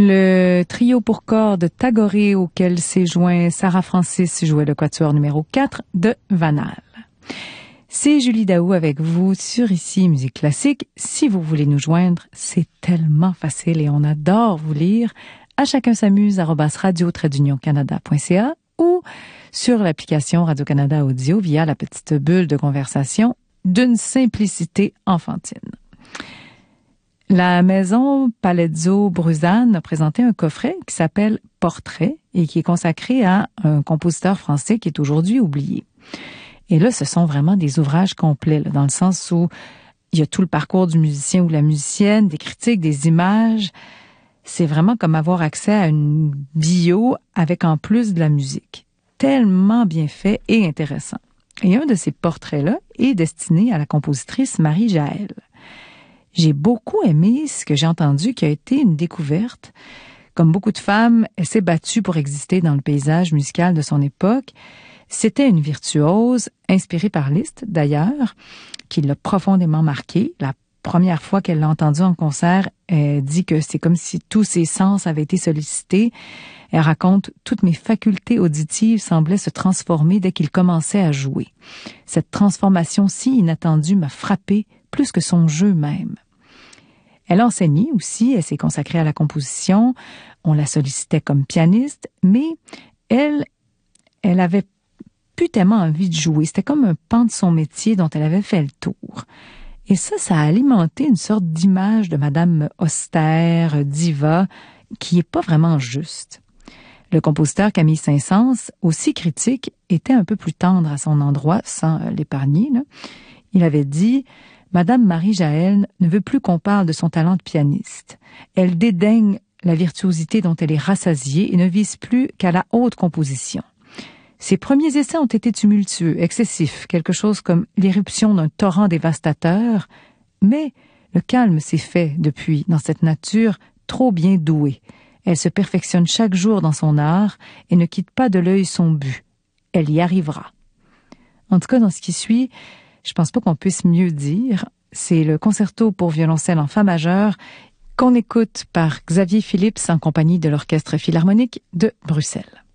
Le trio pour cordes Tagoré auquel s'est joint Sarah Francis jouait le quatuor numéro 4 de Vanal. C'est Julie Daou avec vous sur Ici Musique Classique. Si vous voulez nous joindre, c'est tellement facile et on adore vous lire. À chacun s'amuse @radio-canada.ca ou sur l'application Radio-Canada Audio via la petite bulle de conversation d'une simplicité enfantine. La maison Palazzo Bruzane a présenté un coffret qui s'appelle Portrait et qui est consacré à un compositeur français qui est aujourd'hui oublié. Et là, ce sont vraiment des ouvrages complets, là, dans le sens où il y a tout le parcours du musicien ou de la musicienne, des critiques, des images. C'est vraiment comme avoir accès à une bio avec en plus de la musique. Tellement bien fait et intéressant. Et un de ces portraits-là est destiné à la compositrice Marie Jaël. J'ai beaucoup aimé ce que j'ai entendu qui a été une découverte. Comme beaucoup de femmes, elle s'est battue pour exister dans le paysage musical de son époque. C'était une virtuose, inspirée par Liszt d'ailleurs, qui l'a profondément marquée. La première fois qu'elle l'a entendue en concert, elle dit que c'est comme si tous ses sens avaient été sollicités. Elle raconte « Toutes mes facultés auditives semblaient se transformer dès qu'il commençait à jouer. Cette transformation si inattendue m'a frappée plus que son jeu même. » Elle enseignait aussi, elle s'est consacrée à la composition, on la sollicitait comme pianiste, mais elle avait plus tellement envie de jouer. C'était comme un pan de son métier dont elle avait fait le tour. Et ça a alimenté une sorte d'image de madame austère, diva, qui est pas vraiment juste. Le compositeur Camille Saint-Saëns, aussi critique, était un peu plus tendre à son endroit, sans l'épargner, là. Il avait dit « Madame Marie Jaël ne veut plus qu'on parle de son talent de pianiste. Elle dédaigne la virtuosité dont elle est rassasiée et ne vise plus qu'à la haute composition. Ses premiers essais ont été tumultueux, excessifs, quelque chose comme l'éruption d'un torrent dévastateur, mais le calme s'est fait depuis dans cette nature trop bien douée. Elle se perfectionne chaque jour dans son art et ne quitte pas de l'œil son but. Elle y arrivera. » En tout cas, dans ce qui suit, je pense pas qu'on puisse mieux dire. C'est le concerto pour violoncelle en fa majeur qu'on écoute par Xavier Phillips en compagnie de l'Orchestre philharmonique de Bruxelles.